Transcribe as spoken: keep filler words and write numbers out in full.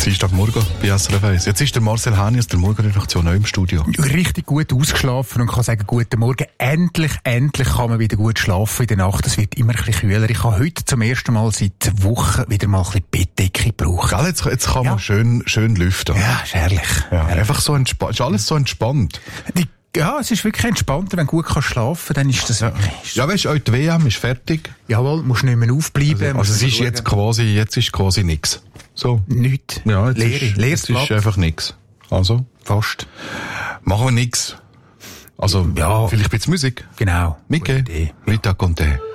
Dienstagmorgen bei S R F eins. Jetzt ist der Marcel Häni aus der Morgenredaktion auch im Studio. Richtig gut ausgeschlafen und kann sagen, guten Morgen. Endlich, endlich kann man wieder gut schlafen in der Nacht. Es wird immer ein bisschen kühler. Ich habe heute zum ersten Mal seit Wochen wieder mal ein bisschen Bettdecke gebraucht. Gell, jetzt, jetzt kann ja. man schön, schön lüften. Ja, ist herrlich. Ja, herrlich. einfach so entspannt. Ist alles so entspannt. Die, ja, es ist wirklich entspannter. Wenn du gut kannst schlafen, dann ist das ja. wirklich... Ja, weißt du, die W M ist fertig. Jawohl, musst nicht mehr aufbleiben. Also, also es ist schauen. jetzt quasi, jetzt ist quasi nix. So. Nichts. Ja, jetzt Leere. ist, Leeres jetzt ist einfach nix. Also. Fast. Machen wir nix. Also, ja. Vielleicht ein bisschen Musik. Genau. Mickey. Mittag und Tee.